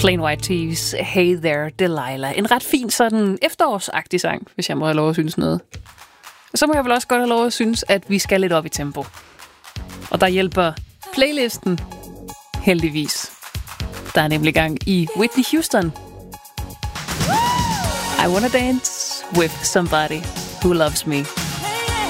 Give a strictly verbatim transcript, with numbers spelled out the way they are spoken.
Plain White T's Hey There Delilah. En ret fin sådan efterårsagtig sang, hvis jeg må have lov at synes noget. Og så må jeg vel også godt have lov at synes, at vi skal lidt op i tempo. Og der hjælper playlisten heldigvis. Der er nemlig gang i Whitney Houston. I wanna dance with somebody who loves me.